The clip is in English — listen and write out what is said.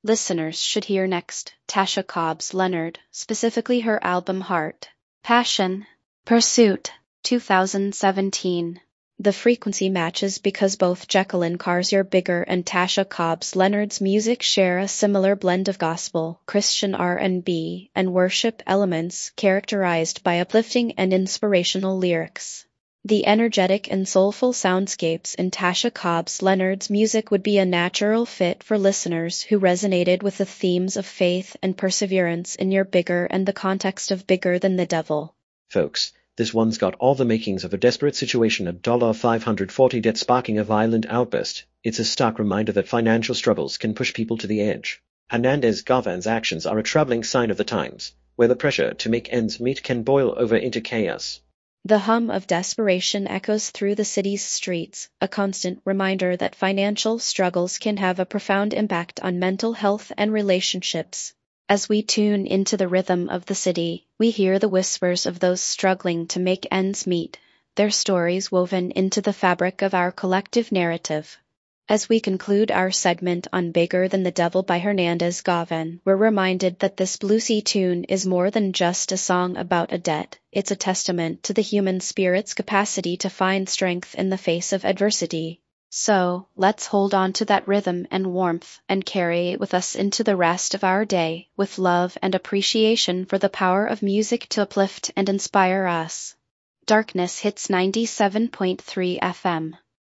listeners should hear next. Tasha Cobbs Leonard, specifically her album Heart, Passion, Pursuit, 2017. The frequency matches because both Jacqueline Carzier Bigger and Tasha Cobbs Leonard's music share a similar blend of gospel, Christian R&B, and worship elements characterized by uplifting and inspirational lyrics. The energetic and soulful soundscapes in Tasha Cobbs Leonard's music would be a natural fit for listeners who resonated with the themes of faith and perseverance in You're Bigger and the context of Bigger Than the Devil. Folks, this one's got all the makings of a desperate situation at $540 debt sparking a violent outburst. It's a stark reminder that financial struggles can push people to the edge. Hernandez Garvin's actions are a troubling sign of the times, where the pressure to make ends meet can boil over into chaos. The hum of desperation echoes through the city's streets, a constant reminder that financial struggles can have a profound impact on mental health and relationships. As we tune into the rhythm of the city, we hear the whispers of those struggling to make ends meet, their stories woven into the fabric of our collective narrative. As we conclude our segment on Bigger Than the Devil by Hernandez Garvin, we're reminded that this bluesy tune is more than just a song about a debt. It's a testament to the human spirit's capacity to find strength in the face of adversity. So, let's hold on to that rhythm and warmth and carry it with us into the rest of our day, with love and appreciation for the power of music to uplift and inspire us. Darkness Hits 97.3 FM.